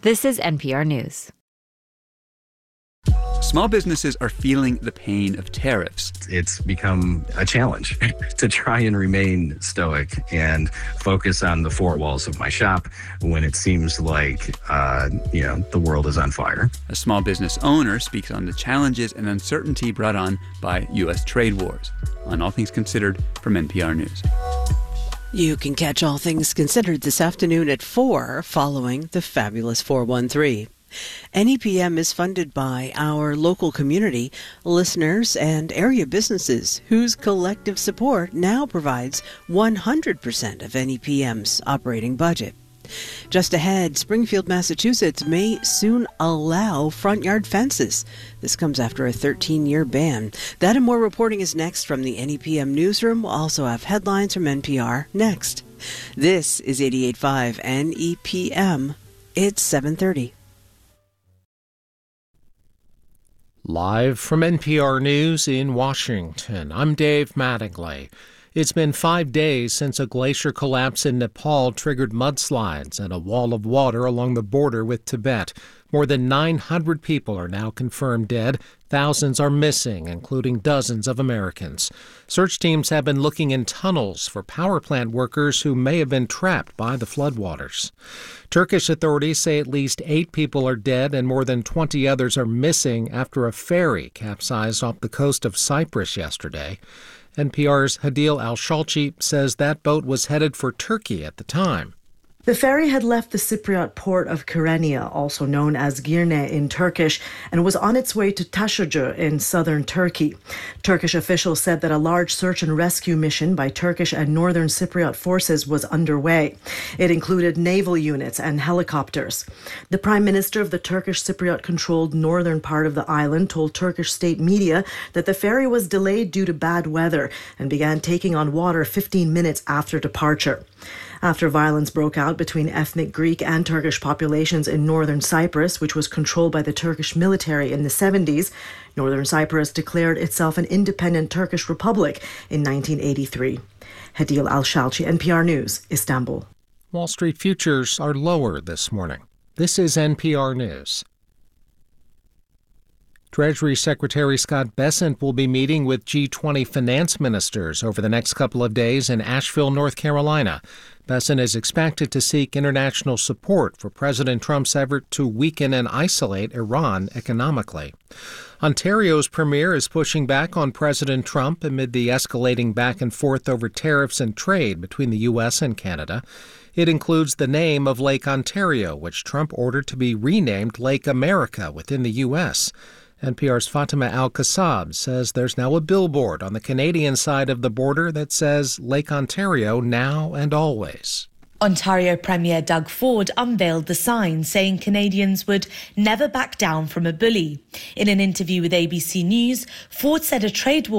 This is NPR News. Small businesses are feeling the pain of tariffs. It's become a challenge to try and remain stoic and focus on the four walls of my shop when it seems like, the world is on fire. A small business owner speaks on the challenges and uncertainty brought on by U.S. trade wars. On All Things Considered from NPR News. You can catch All Things Considered this afternoon at 4 following the Fabulous 413. NEPM is funded by our local community, listeners, and area businesses whose collective support now provides 100% of NEPM's operating budget. Just ahead, Springfield, Massachusetts may soon allow front yard fences. This comes after a 13-year ban. That and more reporting is next from the NEPM newsroom. We'll also have headlines from NPR next. This is 88.5 NEPM. It's 7:30. Live from NPR News in Washington, I'm Dave Mattingly. It's been 5 days since a glacier collapse in Nepal triggered mudslides and a wall of water along the border with Tibet. More than 900 people are now confirmed dead. Thousands are missing, including dozens of Americans. Search teams have been looking in tunnels for power plant workers who may have been trapped by the floodwaters. Turkish authorities say at least 8 people are dead and more than 20 others are missing after a ferry capsized off the coast of Cyprus yesterday. NPR's Hadil Al-Shalchi says that boat was headed for Turkey at the time. The ferry had left the Cypriot port of Kyrenia, also known as Girne in Turkish, and was on its way to Taşucu in southern Turkey. Turkish officials said that a large search and rescue mission by Turkish and northern Cypriot forces was underway. It included naval units and helicopters. The prime minister of the Turkish Cypriot-controlled northern part of the island told Turkish state media that the ferry was delayed due to bad weather and began taking on water 15 minutes after departure. After violence broke out between ethnic Greek and Turkish populations in northern Cyprus, which was controlled by the Turkish military in the 70s, northern Cyprus declared itself an independent Turkish republic in 1983. Hadil Al-Shalchi, NPR News, Istanbul. Wall Street futures are lower this morning. This is NPR News. Treasury Secretary Scott Bessent will be meeting with G20 finance ministers over the next couple of days in Asheville, North Carolina. Bessent is expected to seek international support for President Trump's effort to weaken and isolate Iran economically. Ontario's premier is pushing back on President Trump amid the escalating back and forth over tariffs and trade between the U.S. and Canada. It includes the name of Lake Ontario, which Trump ordered to be renamed Lake America within the U.S. NPR's Fatima Al-Kassab says there's now a billboard on the Canadian side of the border that says Lake Ontario now and always. Ontario Premier Doug Ford unveiled the sign saying Canadians would never back down from a bully. In an interview with ABC News, Ford said a trade war